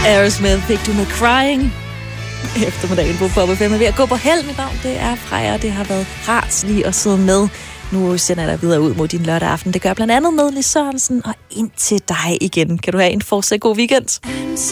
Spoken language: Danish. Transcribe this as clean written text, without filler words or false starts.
Aerosmith fik du med Crying. Eftermiddagen på Pop FM er ved at gå på held. Mit navn, det er Freja, og det har været rart lige at sidde med. Nu sender jeg dig videre ud mod din lørdag aften. Det gør blandt andet med Lis Sørensen, og ind til dig igen. Kan du have en fortsat god weekend?